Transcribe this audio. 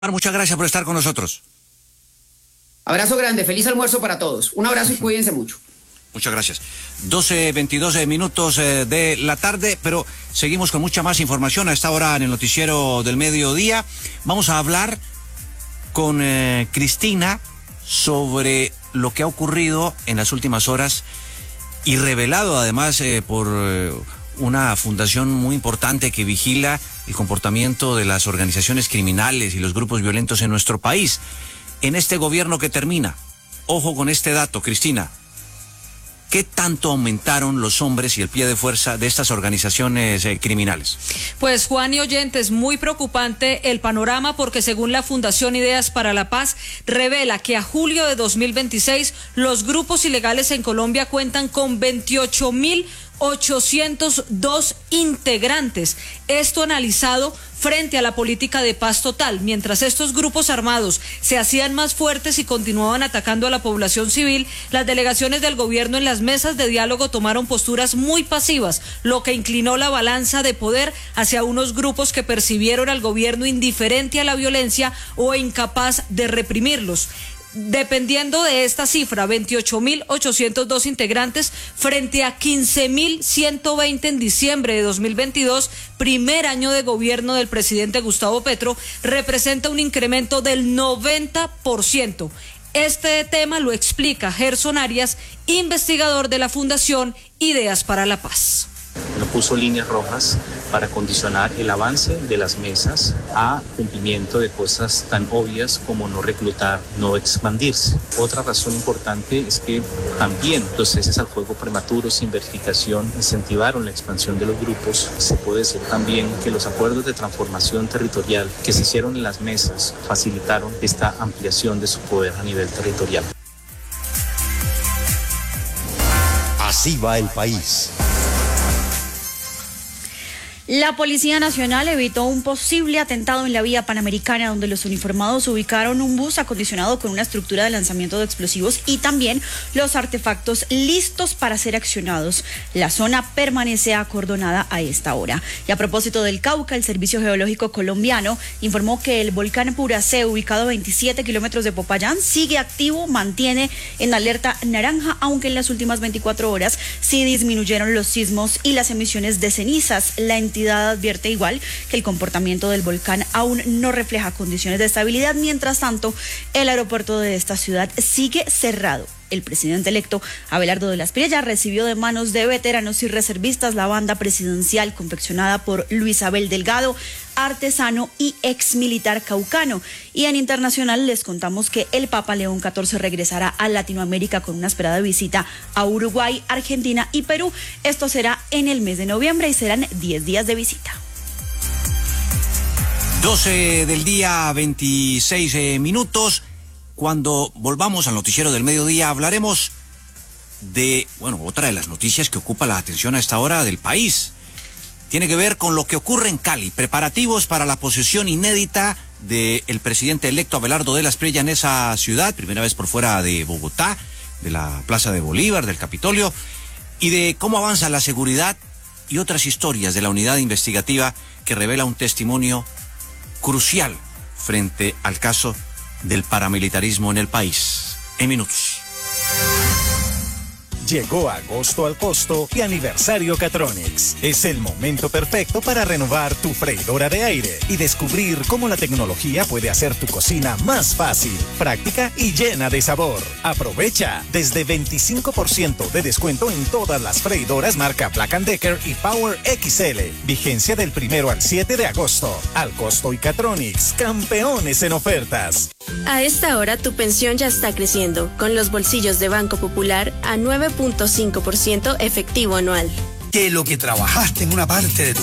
Muchas gracias por estar con nosotros. Abrazo grande, feliz almuerzo para todos. Un abrazo y cuídense mucho. Muchas gracias. 12:22 minutos de la tarde, pero seguimos con mucha más información a esta hora en el noticiero del mediodía. Vamos a hablar con Cristina sobre lo que ha ocurrido en las últimas horas y revelado además por una fundación muy importante que vigila el comportamiento de las organizaciones criminales y los grupos violentos en nuestro país. En este gobierno que termina, ojo con este dato, Cristina, ¿qué tanto aumentaron los hombres y el pie de fuerza de estas organizaciones criminales? Pues Juan y oyentes, muy preocupante el panorama porque según la Fundación Ideas para la Paz revela que a julio de 2026 los grupos ilegales en Colombia cuentan con 28.802 integrantes. Esto analizado frente a la política de paz total. Mientras estos grupos armados se hacían más fuertes y continuaban atacando a la población civil, las delegaciones del gobierno en las mesas de diálogo tomaron posturas muy pasivas, lo que inclinó la balanza de poder hacia unos grupos que percibieron al gobierno indiferente a la violencia o incapaz de reprimirlos. Dependiendo de esta cifra, 28.802 integrantes frente a 15.120 en diciembre de 2022, primer año de gobierno del presidente Gustavo Petro, representa un incremento del 90%. Este tema lo explica Gerson Arias, investigador de la Fundación Ideas para la Paz. No puso líneas rojas para condicionar el avance de las mesas a cumplimiento de cosas tan obvias como no reclutar, no expandirse. Otra razón importante es que también los ceses al fuego prematuros sin verificación incentivaron la expansión de los grupos. Se puede decir también que los acuerdos de transformación territorial que se hicieron en las mesas facilitaron esta ampliación de su poder a nivel territorial. Así va el país. La Policía Nacional evitó un posible atentado en la vía Panamericana, donde los uniformados ubicaron un bus acondicionado con una estructura de lanzamiento de explosivos y también los artefactos listos para ser accionados. La zona permanece acordonada a esta hora. Y a propósito del Cauca, el Servicio Geológico Colombiano informó que el volcán Puracé, ubicado a 27 kilómetros de Popayán, sigue activo, mantiene en alerta naranja, aunque en las últimas 24 horas sí disminuyeron los sismos y las emisiones de cenizas. La entidad advierte igual que el comportamiento del volcán aún no refleja condiciones de estabilidad. Mientras tanto, el aeropuerto de esta ciudad sigue cerrado. El presidente electo, Abelardo de la Espriella, recibió de manos de veteranos y reservistas la banda presidencial confeccionada por Luis Abel Delgado, artesano y exmilitar caucano. Y en internacional les contamos que el Papa León XIV regresará a Latinoamérica con una esperada visita a Uruguay, Argentina y Perú. Esto será en el mes de noviembre y serán 10 días de visita. 12 del día, 26 minutos. Cuando volvamos al noticiero del mediodía hablaremos de, otra de las noticias que ocupa la atención a esta hora del país. Tiene que ver con lo que ocurre en Cali, preparativos para la posesión inédita del presidente electo Abelardo de la Espriella en esa ciudad, primera vez por fuera de Bogotá, de la Plaza de Bolívar, del Capitolio, y de cómo avanza la seguridad y otras historias de la unidad investigativa que revela un testimonio crucial frente al caso del paramilitarismo en el país. En minutos. Llegó agosto al costo y aniversario Catronics. Es el momento perfecto para renovar tu freidora de aire y descubrir cómo la tecnología puede hacer tu cocina más fácil, práctica y llena de sabor. Aprovecha desde 25% de descuento en todas las freidoras marca Black & Decker y Power XL. Vigencia del 1 al 7 de agosto. Al costo y Catronics, campeones en ofertas. A esta hora tu pensión ya está creciendo, con los bolsillos de Banco Popular a 9.5% efectivo anual. Que lo que trabajaste en una parte de tu